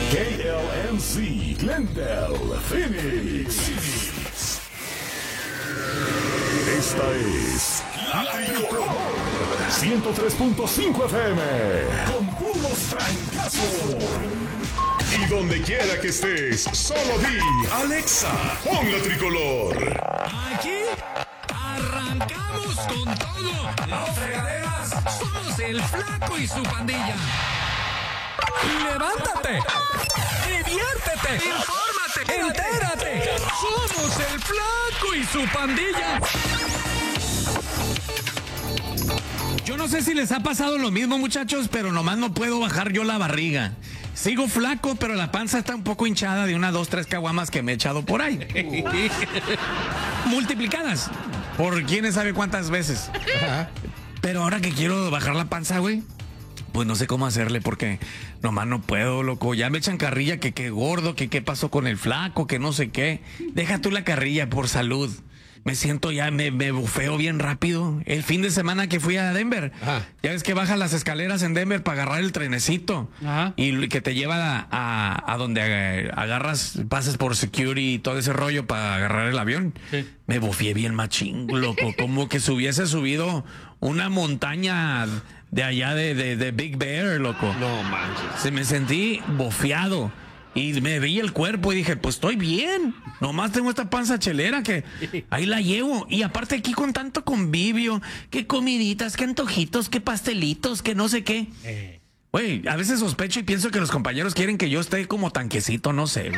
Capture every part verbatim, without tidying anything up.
K L M C, Glendale, Phoenix. Esta es La Tricolor ciento tres punto cinco F M con puros trancazos. Y donde quiera que estés, solo di Alexa, pon La Tricolor. Aquí arrancamos con todo. Las fregaderas somos el Flaco y su pandilla. Levántate, diviértete, infórmate, entérate. Somos el Flaco y su pandilla. Yo no sé si les ha pasado lo mismo, muchachos, pero nomás no puedo bajar yo la barriga. Sigo flaco, pero la panza está un poco hinchada de unas dos, tres caguamas que me he echado por ahí. Multiplicadas por quién sabe cuántas veces. Pero ahora que quiero bajar la panza, güey, pues no sé cómo hacerle porque nomás no puedo, loco. Ya me echan carrilla que qué gordo, que qué pasó con el flaco, que no sé qué. Deja tú la carrilla por salud. Me siento ya, me, me bufeo bien rápido. El fin de semana que fui a Denver, ajá, ya ves que bajas las escaleras en Denver para agarrar el trenecito, ajá, y que te lleva a, a, a donde agarras, pasas por security y todo ese rollo para agarrar el avión. Sí. Me bufié bien machín, loco, como que se hubiese subido una montaña de allá de, de, de Big Bear, loco. No manches. Se me sentí bofeado. Y me vi el cuerpo y dije, pues estoy bien. Nomás tengo esta panza chelera que ahí la llevo. Y aparte aquí con tanto convivio, que comiditas, que antojitos, que pastelitos, que no sé qué. Güey, a veces sospecho y pienso que los compañeros quieren que yo esté como tanquecito, no sé.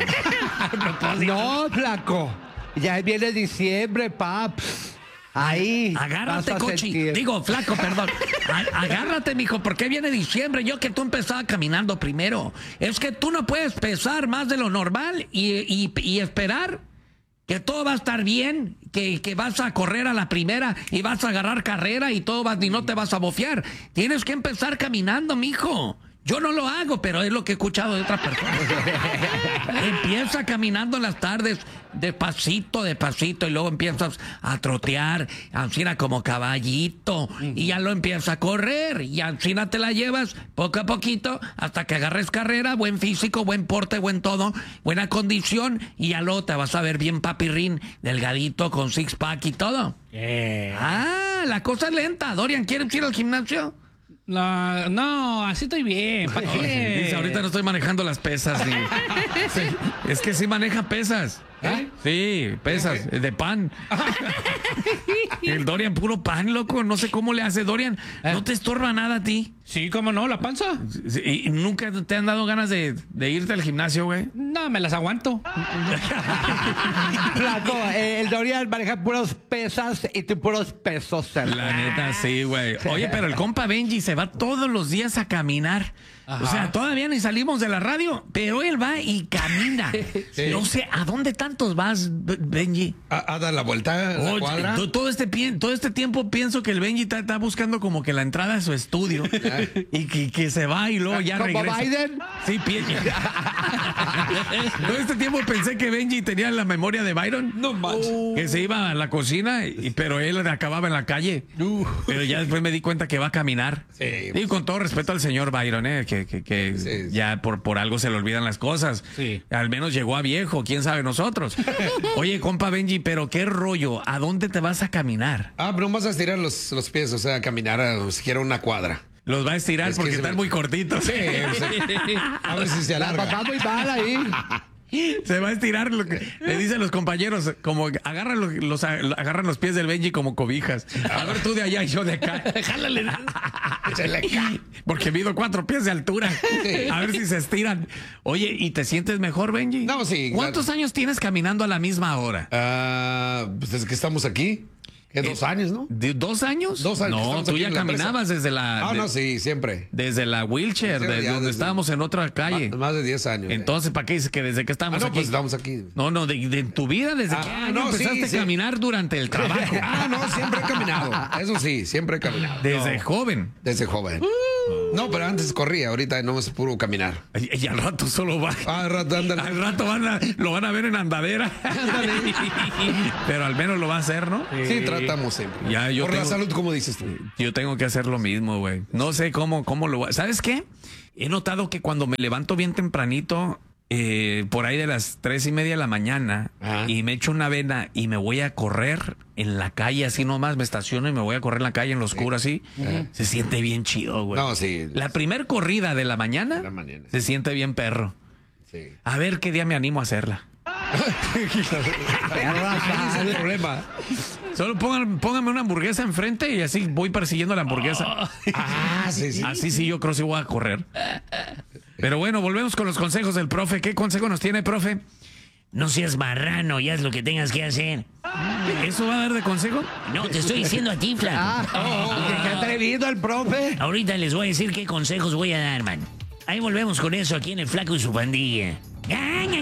No, flaco. Ya viene diciembre, paps. Ahí. Agárrate, cochi. Digo, flaco, perdón. A agárrate, mijo, porque viene diciembre. Yo que tú empezaba caminando primero. Es que tú no puedes pesar más de lo normal y, y, y esperar que todo va a estar bien, que, que vas a correr a la primera y vas a agarrar carrera y todo va, y no te vas a bofear. Tienes que empezar caminando, mijo. Yo no lo hago, pero es lo que he escuchado de otras personas. Empieza caminando en las tardes, despacito, despacito, y luego empiezas a trotear, ansina como caballito, y ya lo empiezas a correr, y ansina te la llevas poco a poquito, hasta que agarres carrera, buen físico, buen porte, buen todo, buena condición, y ya luego te vas a ver bien papirrín, delgadito, con six pack y todo. Yeah. Ah, la cosa es lenta. Dorian, ¿quieres ir al gimnasio? No, no, así estoy bien. ¿Para qué? Dice, ahorita no estoy manejando las pesas. Ni... Sí, es que sí maneja pesas. ¿Eh? Sí, pesas, de pan. El Dorian, puro pan, loco. No sé cómo le hace Dorian. ¿No te estorba nada a ti? Sí, ¿cómo no? ¿La panza? ¿Y nunca te han dado ganas de, de irte al gimnasio, güey? No, me las aguanto. Flaco, eh, el Dorian maneja puros pesas y tú puros pesos. ¿Verdad? La neta, sí, güey. Oye, pero el compa Benji se va todos los días a caminar. Ajá. O sea, todavía ni salimos de la radio, pero él va y camina. Sí. No sé, ¿a dónde tantos vas, Benji? A, a dar la vuelta a la Oye, cuadra. Todo este, todo este tiempo pienso que el Benji está, está buscando como que la entrada a su estudio y que, que se va y luego ya ¿Como regresa. Biden? Sí, pienso. Todo este tiempo pensé que Benji tenía la memoria de Byron. No manches. Uh. Que se iba a la cocina, y, pero él acababa en la calle. Uh. Pero ya después me di cuenta que va a caminar. Sí. Y con todo respeto al señor Byron, eh, que, que, que sí, sí. ya por, por algo se le olvidan las cosas. Sí. Al menos llegó a viejo, quién sabe nosotros. Oye, compa Benji, pero qué rollo, ¿a dónde te vas a caminar? Ah, pero vas a estirar los, los pies, o sea, a caminar a siquiera una cuadra. Los va a estirar es porque están me... muy cortitos. Sí, o sea, a ver si se alarga. La muy mal ahí. Se va a estirar, lo que le dicen los compañeros, como agarran los, los, agarran los pies del Benji como cobijas. A ver tú de allá y yo de acá. Jálale. Porque mido cuatro pies de altura. Sí. A ver si se estiran. Oye, ¿y te sientes mejor, Benji? No, sí. ¿Cuántos claro. años tienes caminando a la misma hora? Uh, pues desde que estamos aquí. ¿Qué, dos eh, años, ¿no? ¿De ¿Dos años? Dos años. No, tú ya caminabas desde la... Ah, de, no, sí, siempre. Desde la wheelchair, sí, desde donde desde, estábamos en otra calle. Más, más de diez años. Entonces, ¿para qué dices que desde que estamos ah, no, aquí? Pues estamos aquí. No, no, de, de tu vida, ¿desde ah, qué año no, empezaste sí, a caminar sí. durante el trabajo? Ah, no, siempre he caminado. Eso sí, siempre he caminado. ¿Desde no. joven? Desde joven. Uh. No, pero antes corría, ahorita no es puro caminar. Y, y al rato solo va. Ah, al rato, ándale. Al rato van a, lo van a ver en andadera. Pero al menos lo va a hacer, ¿no? Sí, sí tratamos siempre. Ya, yo Por tengo, la salud, como dices tú. Yo tengo que hacer lo mismo, güey. No sé cómo, cómo lo... ¿Sabes qué? he notado que cuando me levanto bien tempranito, eh, por ahí de las tres y media de la mañana, Ajá. y me echo una avena y me voy a correr en la calle, así nomás me estaciono y me voy a correr en la calle en lo oscuro, así, se siente bien chido, güey. No, sí. La primer corrida de la mañana, De la mañana. se siente bien perro. Sí. A ver qué día me animo a hacerla. Ahí es el problema. Solo pongan, pónganme una hamburguesa enfrente y así voy persiguiendo la hamburguesa. Ah, sí, sí. Así sí, yo creo que sí voy a correr. Pero bueno, volvemos con los consejos del profe. ¿Qué consejo nos tiene, profe? No seas marrano y haz lo que tengas que hacer. ¿Eso va a dar de consejo? No, te estoy diciendo a ti, flaco. Ah, qué atrevido el profe. Ahorita les voy a decir qué consejos voy a dar, man. Ahí volvemos con eso aquí en El Flaco y su pandilla.